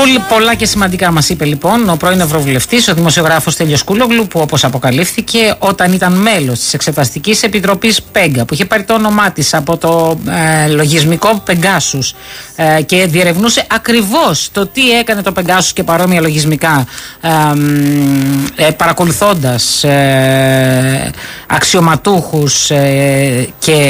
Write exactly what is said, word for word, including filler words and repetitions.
Πολλά και σημαντικά μας είπε λοιπόν ο πρώην Ευρωβουλευτής, ο δημοσιογράφος Στέλιος Κούλογλου, που όπως αποκαλύφθηκε όταν ήταν μέλος της Εξεταστικής Επιτροπής Πέγκα, που είχε πάρει το όνομά της από το ε, λογισμικό Pegasus ε, και διερευνούσε ακριβώς το τι έκανε το Pegasus και παρόμοια λογισμικά, ε, ε, παρακολουθώντας ε, αξιωματούχους ε, και